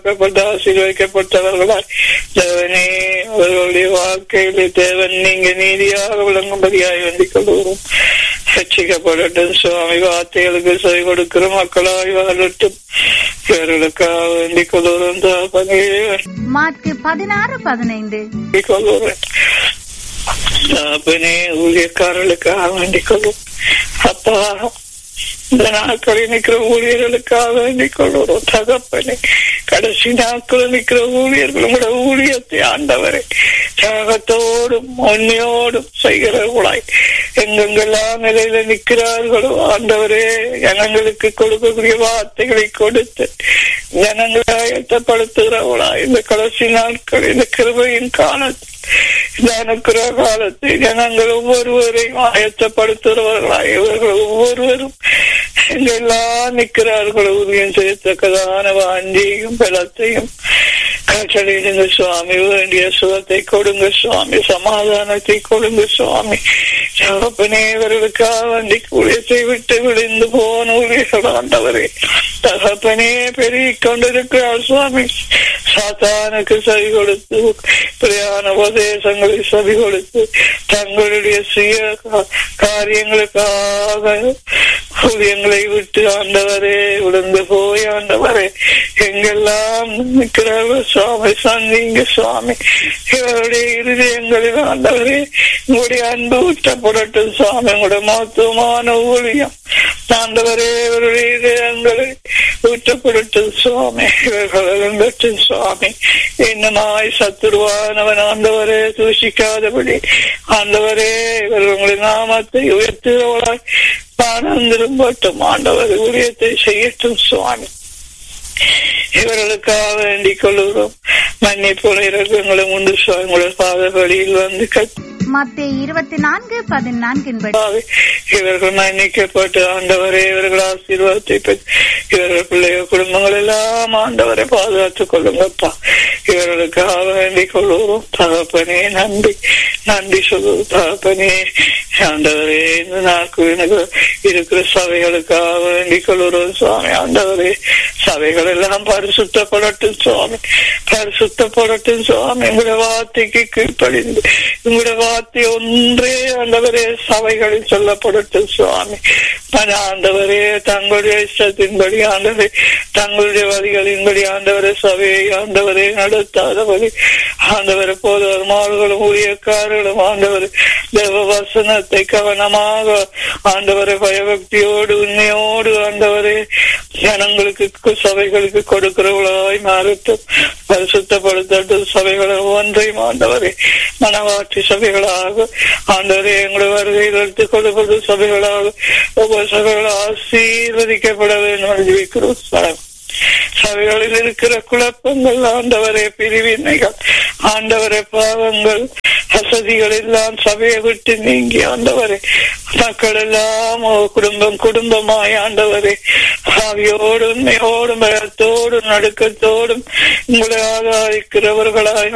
ஆசீர்வதிக்கப்பட்டவர்களாய் தேவனே அவர்களுடைய வாழ்க்கையிலே தேவன் நீங்க நீதியாக விளங்கும்படியாய் வேண்டிக் கொள்கிறோம். ரட்சிக்கப்படட்டும் சுவாமி. வார்த்தைகளுக்கு செவி கொடுக்கிற மக்களாய் வாழட்டும். இவர்களுக்காக வேண்டிக் கொள்கிறோம். மார்க்கு 16:15 தாபனே ஊழியக்காரர்களுக்காக வேண்டிக் கொள்ளும். அப்பா இந்த நாட்களில் நிற்கிற ஊழியர்களுக்காக வேண்டிக் கொள்கிறோம். தகப்பனே கடைசி நாட்களில் நிற்கிற ஊழியர்களோட ஊழியத்தை ஆண்டவரை தியாகத்தோடும் உண்மையோடும் செய்கிறவர்களாய் எங்கெங்கெல்லாம் நிலையில நிற்கிறார்களோ ஆண்டவரே ஜனங்களுக்கு கொடுக்கக்கூடிய வார்த்தைகளை கொடுத்து ஜனங்களை ஆயத்தப்படுத்துகிறவர்களாய் இந்த கடைசி நாட்கள் இந்த கிருபையின் காலத்தில் இந்த அனுக்கிற காலத்தை ஜனங்கள் ஒவ்வொருவரையும் ஆயத்தப்படுத்துகிறவர்களாய் இவர்கள் ஒவ்வொருவரும் எங்கெல்லாம் நிற்கிறார்களோ ஊழியம் செய்யத்தக்கதான வாஞ்சியையும் பலத்தையும் கட்டளையிடுங்க சுவாமி. வேண்டிய சுகத்தை கொடுங்க சுவாமி. சமாதானத்தை கொடுங்க சுவாமி. தகப்பனே இவர்களுக்காக வேண்டி ஊழியத்தை விட்டு விழுந்து போன ஊழியர்கள் ஆண்டவரே தகப்பனே பெருகிக் கொண்டிருக்கிறார் சுவாமி. சாத்தானுக்கு செவி கொடுத்து பிரயாண உபதேசங்களை செவி கொடுத்து தங்களுடைய சுய காரியங்களுக்காக ஊழியங்களை விட்டு ஆண்டவரே விழுந்து போய் ஆண்டவரே எங்கெல்லாம் நிற்கிறார்கள் சுவாமி சந்திங்க சுவாமி. இவருடைய இருதயங்களில் ஆண்டவரே உங்களுடைய அன்பு ஊற்றப்படட்டும் சுவாமி. உங்களுடைய மகத்துவமான ஊழியம் ஆண்டவரே இவருடைய இதயங்களை ஊற்றப்படட்டும் சுவாமி. இவர்கள் சுவாமி இன்னமாய் சத்துருவானவன் ஆண்டவரே தூஷிக்காதபடி ஆண்டவரே இவர்கள் உங்களுடைய நாமத்தை உயர்த்துகிறவளாய் ஆனந்திரும்பட்டும் ஆண்டவர் ஊழியத்தை செய்யட்டும் சுவாமி. இவர்களுக்காக வேண்டிக் கொள்கிறோம். மன்னிப்புள்ள இறக்கங்களும் உண்டு சுவாமி. உங்களுடைய பாத வழியில் வந்து மத்தேயு 24:14 இவர்கள் மன்னிக்கப்பட்டு ஆண்டவரே இவர்கள் ஆசீர்வாதத்தை பெற்று இவர்கள் பிள்ளைகள் குடும்பங்கள் எல்லாம் ஆண்டவரை பாதுகாத்துக் கொள்ளுங்கப்பா. இவர்களுக்காக வேண்டிக் கொள்கிறோம். தகப்பனே நன்றி சொல்லுவோம். தகப்பனே ஆண்டவரே இந்த நாட்கள் இருக்கிற சபைகளுக்காக வேண்டிக் கொள்கிறோம் சுவாமி. ஆண்டவரே சபைகள் எல்லாம் பரிசுத்தப்படட்டும் சுவாமி. பரிசுத்தப்படட்டும் சுவாமி. உங்களுடைய வார்த்தைக்கு கீழ்ப்படிந்து உங்களுடைய வார்த்தை ஒன்றே ஆண்டவரே சபைகளில் சொல்லப்படட்டும் சுவாமி. ஆண்டவரே தங்களுடைய இஷ்டத்தின்படி ஆண்டவரே தங்களுடைய வழிகளின்படி ஆண்டவரே சபையை ஆண்டவரே நடத்தாதபடி ஆண்டவரை போதவர்களும் ஊழியக்காரர்களும் ஆண்டவர் தேவ வசனத்தை கவனமாக ஆண்டவரை பயபக்தியோடு உண்மையோடு ஆண்டவரே ஜனங்களுக்கு சபைகளுக்கு கொடுக்கிறவர்களாய் மாறட்டும். பரிசுத்தப்படுத்தட்டும் சபைகளை ஒன்றையும் ஆண்டவரே மனவாட்சி சபைகளாக ஆண்டவரே எங்களுடைய வருகையில் எடுத்துக் கொள்ளப்படும் சபைகளாக ஒவ்வொரு சபைகளும் ஆசீர்வதிக்கப்பட வேண்டும் ஜெபிக்கிறோம். சபைகளில் இருக்கிற குழப்பங்கள் ஆண்டவரே பிரிவினைகள் ஆண்டவரே பாவங்கள் வசதிகள் எல்லாம் சபையை விட்டு நீங்கி ஆண்டவரே மக்கள் எல்லாம் குடும்பமாய் ஆண்டவரே ஆவியோடும் உண்மையோடும் பயத்தோடும் நடுக்கத்தோடும் உங்களை ஆராதிக்கிறவர்களாய்